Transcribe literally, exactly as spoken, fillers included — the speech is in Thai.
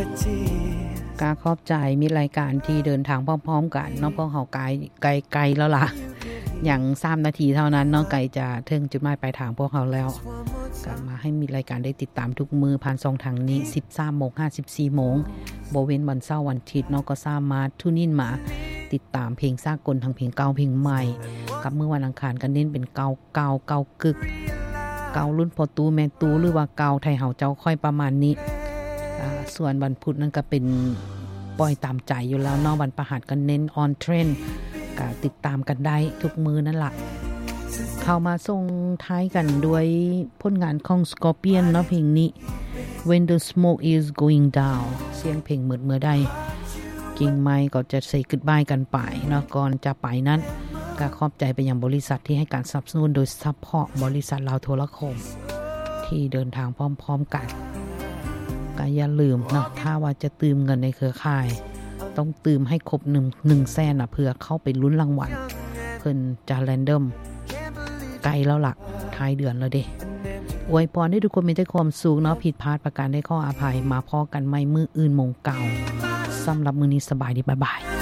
กาขอบใจมีรายการที่เดินทางพร้อมๆกันเนาะเพราะเฮาไกลไกลๆแล้วล่ะอย่างสามนาทีเท่านั้นเนาะไกลจะถึงจุดหมายปลายทางพวกเฮาแล้วก็มาให้มีรายการได้ติดตามทุกมื้อผ่านช่องทางนี้ สิบสามโมง ห้าสิบสี่โมงบ่เว้นวันเสาร์วันอาทิตย์เนาะก็สามารถทุนินมาติดตามเพลงสากลทั้งเพลงเก่าเพลงใหม่กับมื้อวันอังคารก็เน้นเป็นเก่าเก่าเก่ากึกเก่ารุ่นพ่อตูแม่ตูหรือว่าเก่าไทยเฮาเจ้าค่อยประมาณนี้อ่าส่วนวันพุธนั้นก็เป็นปล่อยตามใจอยู่แล้วเนาะวันพฤหัสก็เน้นออนเทรนด์ก็ติดตามกันได้ทุกมื้อนั่นล่ะเข้ามาส่งท้ายกันด้วยผลงานของ Scorpion เนาะเพลงนี้ When the Smoke is Going Down เสียงเพลงมืดเมื่อใดกิ่งไม้ก็จะ say goodbye กันไปเนาะก่อนจะไปนั้นก็ขอบใจไปยังบริษัทที่ให้การสนับสนุนโดยซัพพอร์ตบริษัทลาวโทรคมที่เดินทางพร้อมๆกันก็อย่าลืมเนาะถ้าว่าจะตืมเงินในเครือข่ายต้องตืมให้ครบ1 1แสนน่ะเพื่อเข้าไปลุ้นรางวัลเพิ่นจะแรนดอมใกล้แล้วล่ะท้ายเดือนแล้วเด้อวยพรให้ทุกคนมีแต่ความสุขเนาะผิดพลาดประการใดขออภัยมาพอกันใหม่มื้ออื่นโมงเก่าสำหรับมื้อนี้สบายดีบ๊ายบาย